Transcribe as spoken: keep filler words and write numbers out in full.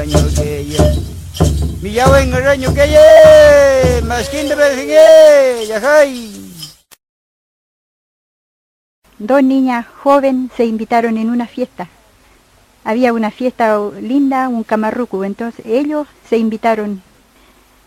reño que ya. Mi ya ven reño que ya. Más quinta vez que ya hay. Dos niñas jóvenes se invitaron en una fiesta. Había una fiesta linda, un camarruco, entonces ellos se invitaron